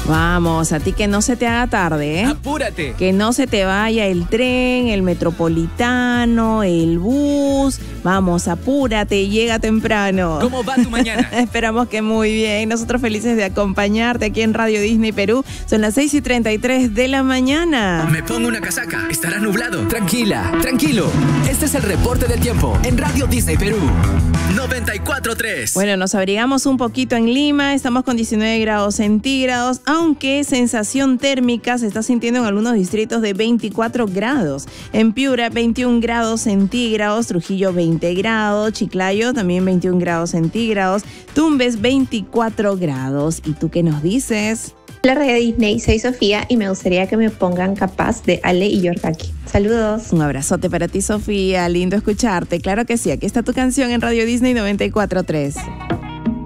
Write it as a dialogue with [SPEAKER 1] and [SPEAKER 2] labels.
[SPEAKER 1] Vamos, a ti que no se te haga tarde, ¿eh?
[SPEAKER 2] ¡Apúrate!
[SPEAKER 1] Que no se te vaya el tren, el metropolitano, el bus. Vamos, apúrate, llega temprano.
[SPEAKER 2] ¿Cómo va tu mañana?
[SPEAKER 1] Esperamos que muy bien. Nosotros felices de acompañarte aquí en Radio Disney Perú. Son las 6:33 de la mañana.
[SPEAKER 2] Me pongo una casaca. Estará nublado. Tranquila, tranquilo. Este es el reporte del tiempo en Radio Disney Perú. 94.3.
[SPEAKER 1] Bueno, nos abrigamos un poquito en Lima. Estamos con 19 grados centígrados, aunque sensación térmica se está sintiendo en algunos distritos de 24 grados. En Piura, 21 grados centígrados. Trujillo, 20 grados. Chiclayo, también 21 grados centígrados. Tumbes, 24 grados. ¿Y tú qué nos dices?
[SPEAKER 3] La Radio Disney, soy Sofía y me gustaría que me pongan Capaz de Ale y Yorgaki. Saludos.
[SPEAKER 1] Un abrazote para ti, Sofía. Lindo escucharte. Claro que sí. Aquí está tu canción en Radio Disney 94.3.